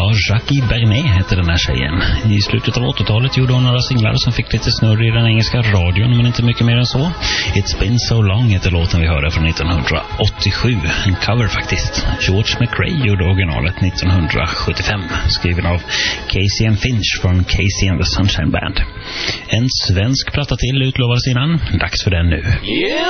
Ja, Jackie Bernet heter den här tjejen. I slutet av 80-talet gjorde hon några singlar som fick lite snurr i den engelska radion, men inte mycket mer än så. It's Been So Long heter låten vi hörde från 1987. En cover faktiskt. George McRae gjorde originalet 1975, skriven av Casey and Finch från Casey and the Sunshine Band. En svensk platta till utlovades innan. Dags för den nu.